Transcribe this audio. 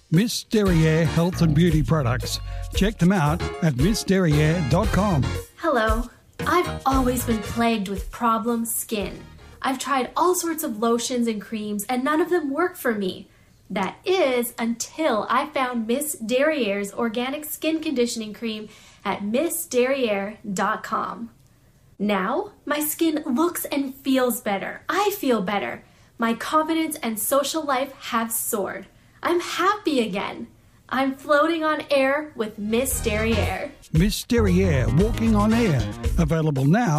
Miss Derriere Health and Beauty Products. Check them out at missderriere.com. Hello. I've always been plagued with problem skin. I've tried all sorts of lotions and creams and none of them work for me. That is until I found Miss Derriere's organic skin conditioning cream at missderriere.com. Now, my skin looks and feels better. I feel better. My confidence and social life have soared. I'm happy again. I'm floating on air with Miss Derriere. Miss Derriere Walking on Air. Available now